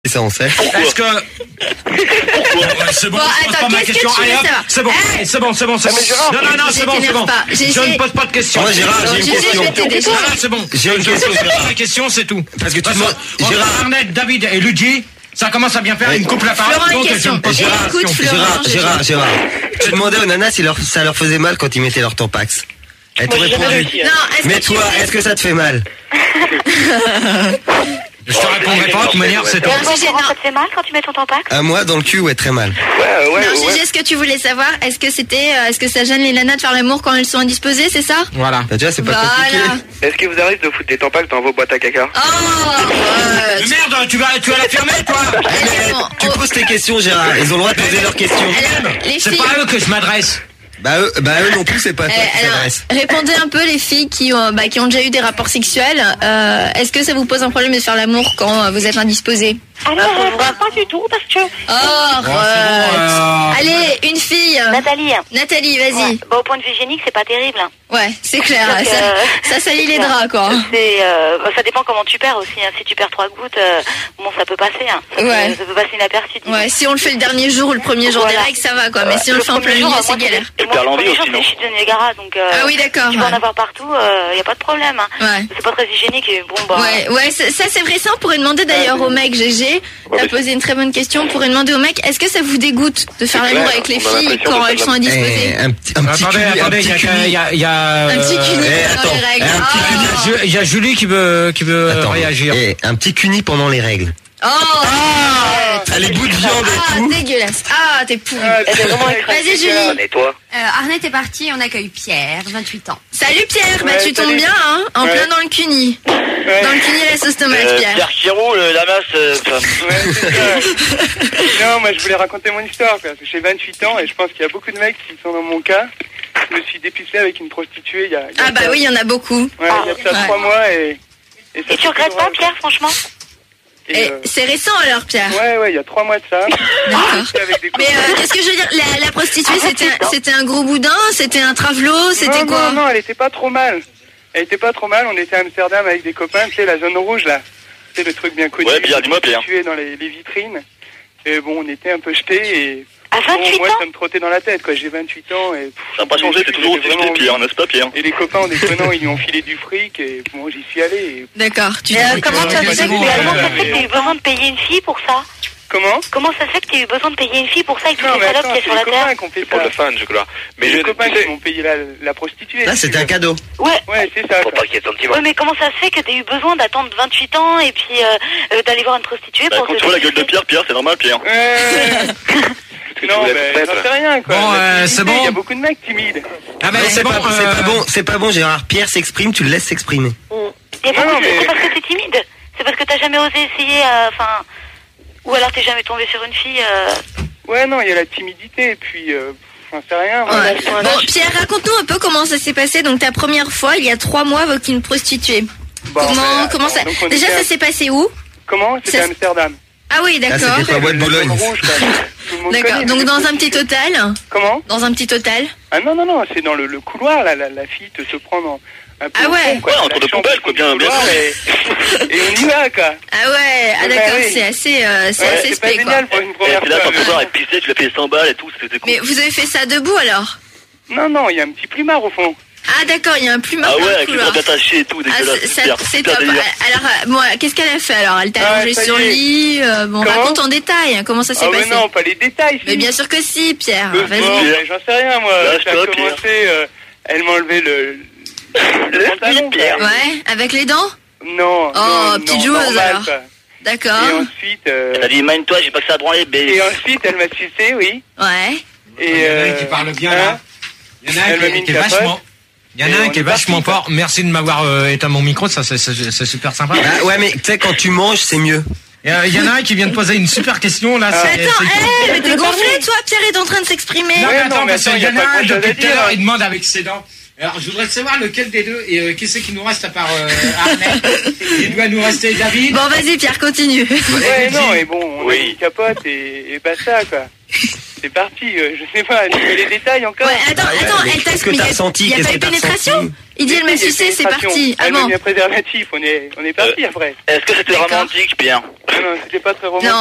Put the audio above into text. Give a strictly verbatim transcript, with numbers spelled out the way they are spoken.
Ça on sait. Est-ce que... Pourquoi c'est bon, Bon, je pose attends, pas ma qu'est-ce que question. tu veux Allez, hop, savoir c'est bon, Hey c'est bon, c'est bon, c'est bon. Gérard, Non, non, non, c'est bon, c'est bon. pas. J'ai- Je j'ai- ne pose pas de questions. Ouais, Gérard, j'ai une Gégé, question. je vais t'aider. Ah, c'est bon. J'ai une Je question, pose pas Gérard. la question, c'est tout. Parce que tu Parce demandes- que, entre Gérard. Arnett, David et Luigi, ça commence à bien faire. Ils me coupent la parole. Florent, une donc je question. ne pose pas Gérard, la écoute, question. Florent. Gérard, Gégé. Gérard, Gérard. Tu demandais aux nanas si leur, ça leur faisait mal quand ils mettaient leur tampax. Elle te Moi, j'ai jamais répondait. réussi, hein. Non, est-ce Mais que tu toi, veux- est-ce que ça te fait mal? Je te répondrai pas, de toute manière, c'est tout. Non, Gégé, non. Ça te fait mal quand tu mets ton tampax? À moi, dans le cul, ouais, très mal. Ouais, ouais, Non, ouais. Gégé, ce que tu voulais savoir, est-ce que c'était, euh, est-ce que ça gêne les nanas de faire l'amour quand elles sont indisposées, c'est ça? Voilà. Bah, tu vois, c'est pas Voilà. compliqué. Est-ce qu'il vous arrive de foutre des tampax dans vos boîtes à caca? Oh, euh, Mais merde, tu vas, tu vas l'affirmer, toi. Mais bon, tu oh. poses tes questions, Gérard. Ils ont le droit de poser leurs questions. alors, les C'est filles, pas à eux que je m'adresse. Bah eux, bah eux non plus, c'est pas euh, toi qui alors, s'adresse. répondez un peu les filles qui ont, bah, qui ont déjà eu des rapports sexuels. Euh, est-ce que ça vous pose un problème de faire l'amour quand euh, vous êtes indisposés? Alors, euh, pas, pas du tout, parce que... Oh, Bon, c'est bon, arrête. euh, Allez, une fille. Nathalie, Nathalie, vas-y. ouais. Bah, au point de vue hygiénique, c'est pas terrible. hein. Ouais, c'est clair. Donc, ça, euh, ça salit les draps, quoi. C'est, euh, bah, ça dépend comment tu perds aussi. hein. Si tu perds trois gouttes, euh, bon, ça peut passer. Hein. Ça, Ouais. peut, ça peut passer inaperçu. disons. Ouais, si on le fait le dernier jour ou le premier jour Voilà. des règles, ça va, quoi. Mais si on le fait en plein premier milieu, jour, c'est moi, galère. Et moi, perds le l'envie premier jour, aussi, non c'est- je suis devenue gara, donc euh, Ah oui, d'accord, tu peux en ouais. avoir partout, il n'y a pas de problème. Hein. Ouais. C'est pas très hygiénique et bon, bah... Ouais, ouais, ça ça, c'est vrai, ça on pourrait demander d'ailleurs au mec, Gégé. T'as posé une très bonne question, on pourrait demander au mec, est-ce que ça vous dégoûte de faire C'est l'amour clair, avec les on a filles l'impression quand de elles faire sont la- indisposées? Eh, un petit, un petit Attendez, cuni, un attendez, il petit y a, cuni. il y a, il y a, Un petit euh, cuni eh, pendant attends, les règles. un petit Ah. il y a- il y a Julie qui veut, qui veut Attends, réagir. eh, un petit cuni pendant les règles. Oh, Ah, les bouts de viande et ah, tout. dégueulasse. Ah, t'es pourri. Elle est vraiment Vas-y, Julie. Et toi? Euh, Arnett est parti, on accueille Pierre, vingt-huit ans. Salut Pierre, bah Ouais, tu tombes salut. bien, hein, en Ouais. plein dans le cuni. Ouais. Dans le cuni la sauce tomate, Euh, Pierre. Pierre qui roule, la masse. euh, enfin, Ouais, c'est ça. Non, moi je voulais raconter mon histoire parce que j'ai vingt-huit ans et je pense qu'il y a beaucoup de mecs qui sont dans mon cas. Je me suis dépissé avec une prostituée il y a. il y a Ah bah ça- oui, il y en a beaucoup. Ouais, il y a de ça Ouais. trois mois et. Et, ça Et tu fait regrettes toujours pas, un- Pierre, franchement? et, Et euh, c'est récent alors, Pierre. Ouais, ouais, il y a trois mois de ça. D'accord. J'étais avec des Mais copains. euh, qu'est-ce que je veux dire, la, la prostituée, Ah, c'était un, d'accord. c'était un gros boudin, c'était un travelot, c'était non, quoi? Non, non, elle était pas trop mal. Elle était pas trop mal. On était à Amsterdam avec des copains, tu sais, la zone rouge là. C'est le truc bien connu. Ouais, Pierre, dis-moi, Pierre. Tué dans les, les vitrines. Et bon, on était un peu jetés et. À vingt-huit bon, moi, ans? ça me trottait dans la tête, quoi. J'ai vingt-huit ans et. pff, ça n'a pas changé, t'es toujours aussi j'avais jeté, vraiment Pierre, envie. n'est-ce pas, Pierre? Et les copains, en déconnant, ils lui ont filé du fric et bon, j'y suis allé. Et... D'accord, tu Euh, dis. comment ça se fait c'est que bon, comment ça euh, se fait que t'as eu besoin de payer une fille pour ça? Comment? Comment ça se fait que t'as eu besoin de payer une fille pour ça avec toutes Non, les mais salopes attends, qu'il y a c'est sur les la terre? copains qui ont fait C'est pour ça. le fan, je crois. Mais les je, copains tu sais, qui m'ont payé la, la prostituée. Là, si c'était tu un veux. cadeau. Ouais. Ouais, c'est ça. faut quoi. pas qu'il y ait de sentiments. Ouais, mais comment ça se fait que t'aies eu besoin d'attendre vingt-huit ans et puis euh, euh, d'aller voir une prostituée Bah, pour quand te tu vois la gueule de déguiser? Pierre, Pierre, c'est normal, Pierre. Ouais. que Non, tu voulais mais être j'en sais rien, quoi. Bon, La euh, timidité, c'est bon. Il y a beaucoup de mecs timides. Ah bah Non, c'est c'est bon, pas, c'est euh, pas bon, c'est pas bon, Gérard. Pierre s'exprime, tu le laisses s'exprimer. Il y a beaucoup Non, de- mais- C'est parce que t'es timide. C'est parce que t'as jamais osé essayer, euh, enfin... Ou alors t'es jamais tombé sur une fille... euh, Ouais, non, il y a la timidité et puis, euh, j'en sais rien. moi. Ouais. Voilà. Bon, Pierre, raconte-nous un peu comment ça s'est passé. Donc, ta première fois, il y a trois mois, avec une prostituée. Bon, comment, mais, comment attends, ça... donc on Déjà, était ça à- s'est passé où? Comment? C'était Ça- à Amsterdam. Ah oui, Là, d'accord. c'était pas bois de La Boulogne. zone rouge, quoi. Tout le monde D'accord. connaît, Donc, les dans un prostituées. petit hôtel. Comment? Dans un petit hôtel. Ah non, non, non, c'est dans le, le couloir, là, la, la fille te se prend dans un peu Ah au ouais. fond, quoi. Ouais, La entre deux chambre poubelles, quoi, au fond bien, du bien couloir, sûr. Et, et on y va, quoi. Ah ouais, ah Ouais, d'accord, oui. c'est assez, euh, c'est Ouais, assez c'est pas spé, quoi. génial pour une Et première puis là, fois. quand tu voir, elle pissait, tu l'as payé cent balles et tout, c'était cool. Mais vous avez fait ça debout alors? Non, non, il y a un petit plumard au fond. Ah d'accord, il y a un plumard Ah dans ouais, le avec les couloir. bras attachés et tout, Ah, dégueulasse, c'est- ça- super, c'est super top. délire. Alors, euh, bon, qu'est-ce qu'elle a fait alors? Elle t'a Ah, allongé ça y sur le est. lit. euh, bon, Comment raconte en détail hein, comment ça s'est Ah ouais, passé. non, pas les détails. Mais si. bien sûr que si, Pierre. Euh, Vas-y. bon, mais j'en sais rien, moi. Lâche Ça a toi, commencé, euh, elle m'a enlevé le... le Laisse pantalon, quoi. Pierre. Ouais, avec les dents. Non, Oh, non, petite non, joueuse, normal, alors. quoi. D'accord. Et ensuite... euh, Elle a dit, mine-toi, j'ai pas que ça à branler, bébé. Et ensuite, elle m'a sucé, oui. Ouais. Et, il y en a un euh, qui parle bien hein, là. Il y en a un Elle m'a qui, mis est- qui est une capote. vachement. Il y en Et a un on qui est est parti, vachement quoi. fort. Merci de m'avoir euh, éteint mon micro, ça c'est c'est- c'est super sympa. Bah, ouais, mais tu sais, quand tu manges, c'est mieux. Et, euh, Il y en a un qui vient de poser une super question là. c'est- Attends, c'est- hé, mais t'es gonflé, toi, Pierre est en train de s'exprimer. Non, Ouais, mais non, attends, mais parce attends, qu'il y y a en pas a un grand-chose depuis à tout à dire. l'heure, il demande avec ses dents. Alors, je voudrais savoir lequel des deux, et euh, qui c'est qui nous reste à part euh, Arnett. Il doit nous rester David. Bon, vas-y, Pierre, continue. Ouais, non, et bon, on a Oui. mis une capote et, et basta, quoi. c'est parti, euh, je sais pas, tu veux les détails encore? Ouais, attends, Ah ouais, attends, mais elle t'a qu'est-ce que mais t'as y a- senti? y a Qu'est-ce pas que eu t'as pénétration? ressenti? Il dit elle m'a sucé, c'est parti. Ah Elle m'a bon? mis un préservatif, on est, on est parti après. Est-ce que c'était D'accord. romantique, Pierre? Non, non, c'était pas très romantique. Non,